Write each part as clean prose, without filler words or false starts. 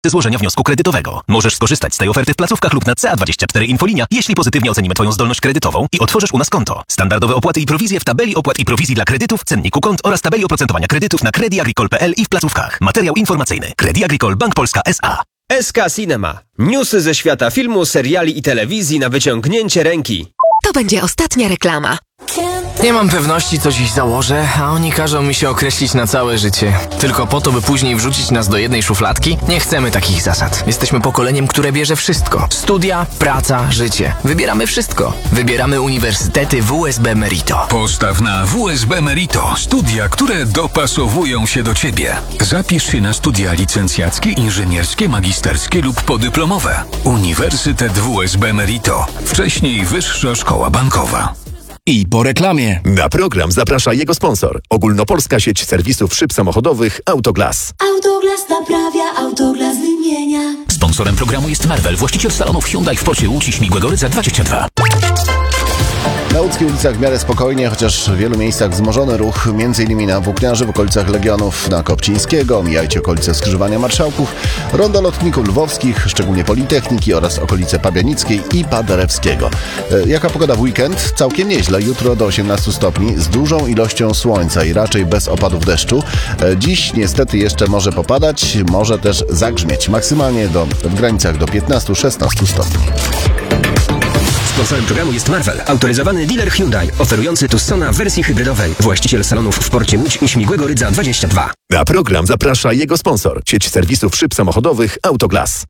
złożenia wniosku kredytowego. Możesz skorzystać z tej oferty w placówkach lub na CA24 Infolinia, jeśli pozytywnie ocenimy Twoją zdolność kredytową i otworzysz u nas konto. Standardowe opłaty i prowizje w tabeli opłat i prowizji dla kredytów, cenniku kont oraz tabeli oprocentowania kredytów na crediagricole.pl i w placówkach. Materiał informacyjny. Crédit Agricole Bank Polska S.A. SK Cinema. Newsy ze świata filmu, seriali i telewizji na wyciągnięcie ręki. To będzie ostatnia reklama. Nie mam pewności, co dziś założę, a oni każą mi się określić na całe życie. Tylko po to, by później wrzucić nas do jednej szufladki? Nie chcemy takich zasad. Jesteśmy pokoleniem, które bierze wszystko. Studia, praca, życie. Wybieramy wszystko. Wybieramy uniwersytety WSB Merito. Postaw na WSB Merito studia, które dopasowują się do Ciebie. Zapisz się na studia licencjackie, inżynierskie, magisterskie lub podyplomowe. Uniwersytet WSB Merito. Wcześniej Wyższa Szkoła Bankowa. I po reklamie. Na program zaprasza jego sponsor. Ogólnopolska sieć serwisów szyb samochodowych Autoglas. Autoglas naprawia, Autoglas wymienia. Sponsorem programu jest Marvel, właściciel salonów Hyundai w porcie Łódź i Śmigłego Rydza 22. Na łódzkich ulicach w miarę spokojnie, chociaż w wielu miejscach wzmożony ruch, m.in. na Włókniarzy w okolicach Legionów, na Kopcińskiego, omijajcie okolice skrzyżowania Marszałków, Rondo Lotników Lwowskich, szczególnie Politechniki oraz okolice Pabianickiej i Paderewskiego. Jaka pogoda w weekend? Całkiem nieźle. Jutro do 18 stopni z dużą ilością słońca i raczej bez opadów deszczu. Dziś niestety jeszcze może popadać, może też zagrzmieć. Maksymalnie w granicach do 15-16 stopni. Sponsorem programu jest Marvel, autoryzowany dealer Hyundai, oferujący Tucsona w wersji hybrydowej. Właściciel salonów w porcie Łódź i Śmigłego Rydza 22. Na program zaprasza jego sponsor. Sieć serwisów szyb samochodowych Autoglas.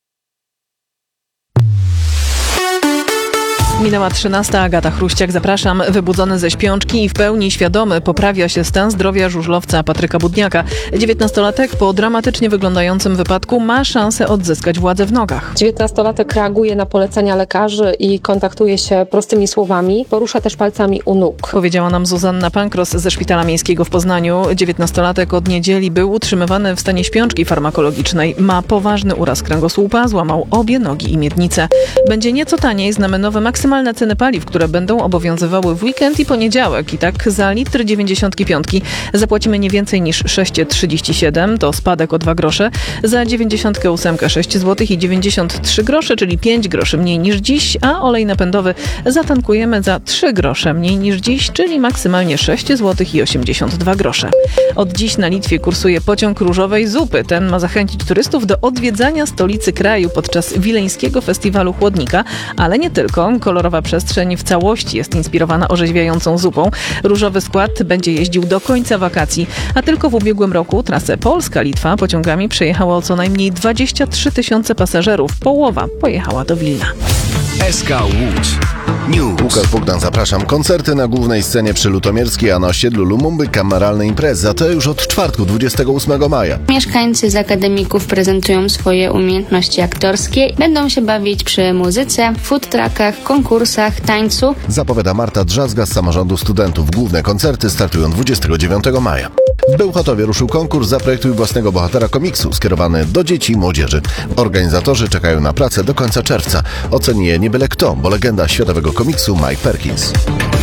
Minęła 13. Agata Chruściak. Zapraszam. Wybudzony ze śpiączki i w pełni świadomy poprawia się stan zdrowia żużlowca Patryka Budniaka. 19-latek po dramatycznie wyglądającym wypadku ma szansę odzyskać władzę w nogach. 19-latek reaguje na polecenia lekarzy i kontaktuje się prostymi słowami. Porusza też palcami u nóg. Powiedziała nam Zuzanna Pankros ze Szpitala Miejskiego w Poznaniu. 19-latek od niedzieli był utrzymywany w stanie śpiączki farmakologicznej. Ma poważny uraz kręgosłupa, złamał obie nogi i miednicę. Będzie nieco taniej, znamy nowe maksymalne ceny paliw, które będą obowiązywały w weekend i poniedziałek. I tak za litr 95 zapłacimy nie więcej niż 6,37, to spadek o 2 grosze. Za 98 6 zł i 93 grosze, czyli 5 groszy mniej niż dziś, a olej napędowy zatankujemy za 3 grosze mniej niż dziś, czyli maksymalnie 6 zł i 82 grosze. Od dziś na Litwie kursuje pociąg różowej zupy. Ten ma zachęcić turystów do odwiedzania stolicy kraju podczas wileńskiego festiwalu chłodnika, ale nie tylko. Kolorowa przestrzeń w całości jest inspirowana orzeźwiającą zupą. Różowy skład będzie jeździł do końca wakacji, a tylko w ubiegłym roku trasę Polska-Litwa pociągami przejechało co najmniej 23 000 pasażerów. Połowa pojechała do Wilna. SK Łódź News. Łukasz Bogdan, zapraszam. Koncerty na głównej scenie przy Lutomierskiej, a na osiedlu Lumumby kameralne imprezy, a to już od czwartku, 28 maja. Mieszkańcy z akademików prezentują swoje umiejętności aktorskie. Będą się bawić przy muzyce, food truckach, konkursach, tańcu. Zapowiada Marta Drzazga z Samorządu Studentów. Główne koncerty startują 29 maja. W Bełchatowie ruszył konkurs Zaprojektuj własnego bohatera komiksu skierowany do dzieci i młodzieży. Organizatorzy czekają na pracę do końca czerwca. Oceni je nie byle kto, bo legenda światowego komiksu Mike Perkins.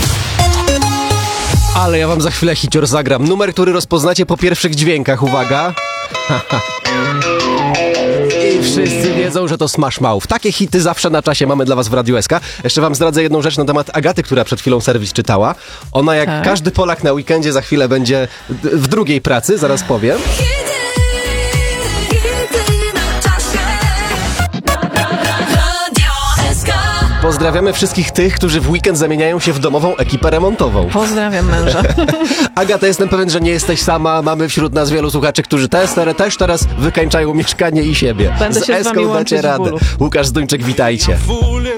Ale ja wam za chwilę hicior zagram. Numer, który rozpoznacie po pierwszych dźwiękach. Uwaga. I wszyscy wiedzą, że to Smash Mouth. Takie hity zawsze na czasie mamy dla was w Radiu SK. Jeszcze wam zdradzę jedną rzecz na temat Agaty, która przed chwilą serwis czytała. Ona jak każdy Polak na weekendzie za chwilę będzie w drugiej pracy, zaraz powiem. Pozdrawiamy wszystkich tych, którzy w weekend zamieniają się w domową ekipę remontową. Pozdrawiam męża. Agata, jestem pewien, że nie jesteś sama. Mamy wśród nas wielu słuchaczy, którzy też teraz wykańczają mieszkanie i siebie. Będę się z wami łączyć w bólu. Łukasz Zduńczyk, witajcie.